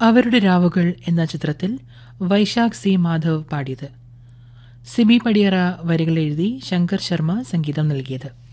അവരുടെ രാവുകൾ എന്ന ചിത്രത്തിൽ വൈശാഖ് സി മാധവ് പാടിയത്. സിബി പടിയറ വരികൾ എഴുതി ശങ്കർ ശർമ്മ സംഗീതം നൽകിയത്.